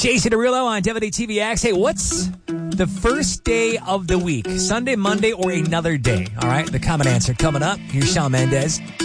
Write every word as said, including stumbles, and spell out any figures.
Jason Derulo on W T V X. Hey, what's the first day of the week? Sunday, Monday, or another day? All right, the common answer coming up. Here's Shawn Mendes.